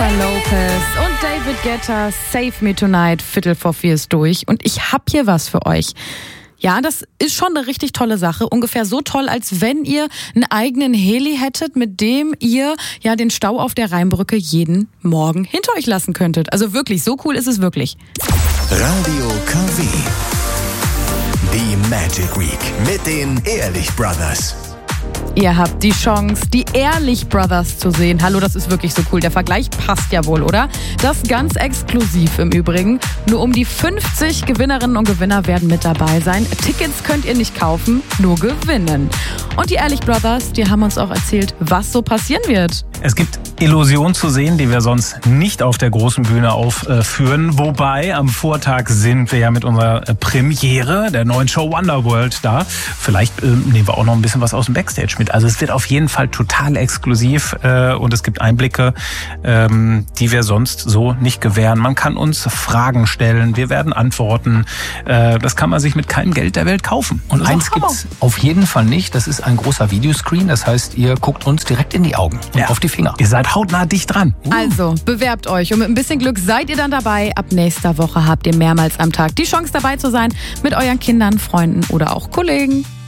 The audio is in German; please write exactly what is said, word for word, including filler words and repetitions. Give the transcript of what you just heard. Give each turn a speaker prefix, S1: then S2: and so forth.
S1: Jennifer Lopez und David Guetta, Save Me Tonight, Viertel vor vier ist durch. Und ich hab hier was für euch. Ja, das ist schon eine richtig tolle Sache. Ungefähr so toll, als wenn ihr einen eigenen Heli hättet, mit dem ihr ja den Stau auf der Rheinbrücke jeden Morgen hinter euch lassen könntet. Also wirklich, so cool ist es wirklich.
S2: Radio K W. Die Magic Week mit den Ehrlich Brothers.
S1: Ihr habt die Chance, die Ehrlich Brothers zu sehen. Hallo, das ist wirklich so cool. Der Vergleich passt ja wohl, oder? Das ganz exklusiv im Übrigen. Nur um die fünfzig Gewinnerinnen und Gewinner werden mit dabei sein. Tickets könnt ihr nicht kaufen, nur gewinnen. Und die Ehrlich Brothers, die haben uns auch erzählt, was so passieren wird.
S3: Es gibt Illusionen zu sehen, die wir sonst nicht auf der großen Bühne aufführen. Wobei, am Vortag sind wir ja mit unserer Premiere der neuen Show Wonderworld da. Vielleicht äh, nehmen wir auch noch ein bisschen was aus dem Backstage mit. Also es wird auf jeden Fall total exklusiv äh, und es gibt Einblicke, ähm, die wir sonst so nicht gewähren. Man kann uns Fragen stellen, wir werden antworten. Äh, das kann man sich mit keinem Geld der Welt kaufen.
S4: Und eins gibt's auf jeden Fall nicht. Das ist ein großer Videoscreen. Das heißt, ihr guckt uns direkt in die Augen und
S3: ja.
S4: auf die Finger.
S3: Ihr seid hautnah dicht dran.
S1: Uh. Also, bewerbt euch und mit ein bisschen Glück seid ihr dann dabei. Ab nächster Woche habt ihr mehrmals am Tag die Chance dabei zu sein mit euren Kindern, Freunden oder auch Kollegen.